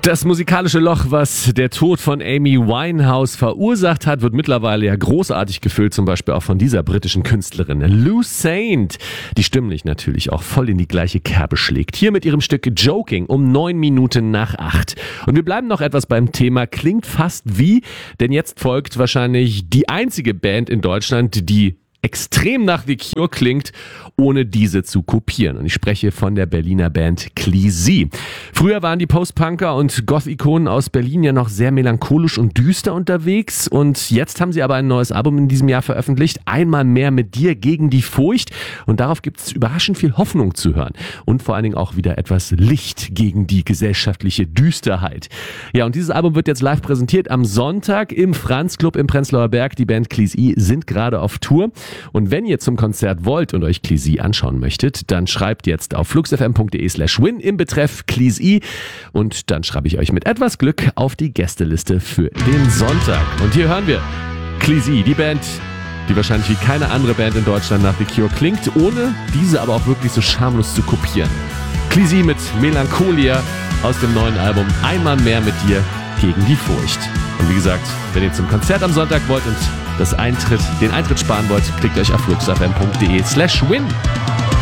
Das musikalische Loch, was der Tod von Amy Winehouse verursacht hat, wird mittlerweile ja großartig gefüllt, zum Beispiel auch von dieser britischen Künstlerin Lou Saint, die stimmlich natürlich auch voll in die gleiche Kerbe schlägt. Hier mit ihrem Stück Joking um 9:09. Und wir bleiben noch etwas beim Thema, klingt fast wie, denn jetzt folgt wahrscheinlich die einzige Band in Deutschland, die extrem nach The Cure klingt, ohne diese zu kopieren. Und ich spreche von der Berliner Band Cleezy. Früher waren die Post-Punker und Goth-Ikonen aus Berlin ja noch sehr melancholisch und düster unterwegs. Und jetzt haben sie aber ein neues Album in diesem Jahr veröffentlicht. Einmal mehr mit dir gegen die Furcht. Und darauf gibt es überraschend viel Hoffnung zu hören. Und vor allen Dingen auch wieder etwas Licht gegen die gesellschaftliche Düsterheit. Ja, und dieses Album wird jetzt live präsentiert am Sonntag im Franz Club im Prenzlauer Berg. Die Band Cleezy sind gerade auf Tour. Und wenn ihr zum Konzert wollt und euch Cleezy anschauen möchtet, dann schreibt jetzt auf fluxfm.de/win im Betreff Cleezy und dann schreibe ich euch mit etwas Glück auf die Gästeliste für den Sonntag. Und hier hören wir Cleezy, die Band, die wahrscheinlich wie keine andere Band in Deutschland nach The Cure klingt, ohne diese aber auch wirklich so schamlos zu kopieren. Cleezy mit Melancholia aus dem neuen Album Einmal mehr mit dir gegen die Furcht. Und wie gesagt, wenn ihr zum Konzert am Sonntag wollt und den Eintritt sparen wollt, klickt euch auf fluxfm.de/win.